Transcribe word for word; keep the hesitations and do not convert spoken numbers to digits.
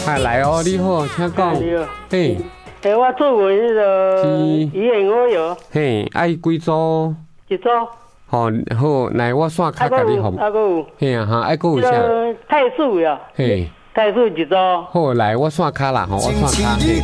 啊，来哦，你好，请讲。嘿， 诶，我做过迄个鱼眼鹅油。 嘿，爱几组？ 一组。 好，好，来，我线卡甲你服。 啊，个有。 嘿啊，哈，爱个有啥？ 泰式呀。 嘿。 泰式一组。 好，来，我线卡啦，吼，我线卡。嘿。